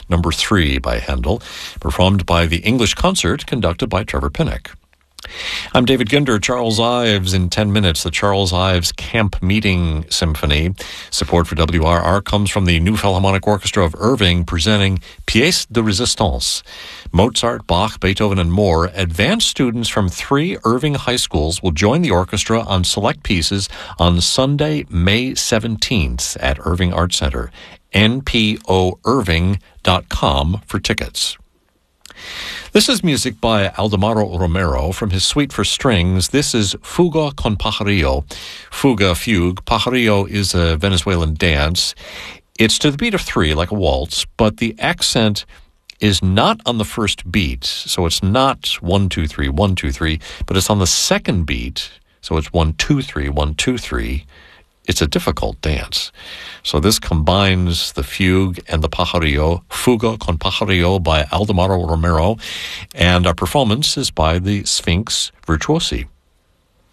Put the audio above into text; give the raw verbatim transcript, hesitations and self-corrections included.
number three by Handel, performed by the English Concert conducted by Trevor Pinnock. I'm David Ginder. Charles Ives in ten minutes, the Charles Ives Camp Meeting Symphony. Support for W R R comes from the New Philharmonic Orchestra of Irving, presenting Pièces de Résistance. Mozart, Bach, Beethoven, and more. Advanced students from three Irving high schools will join the orchestra on select pieces on Sunday, May seventeenth at Irving Arts Center. N P O irving dot com for tickets. This is music by Aldemaro Romero from his suite for strings. This is Fuga con Pajarillo. Fuga, fugue. Pajarillo is a Venezuelan dance. It's to the beat of three, like a waltz, but the accent is not on the first beat. So it's not one, two, three, one, two, three, but it's on the second beat. So it's one, two, three, one, two, three. It's a difficult dance. So this combines the fugue and the pajarillo, Fuga con Pajarillo by Aldemaro Romero, and our performance is by the Sphinx Virtuosi.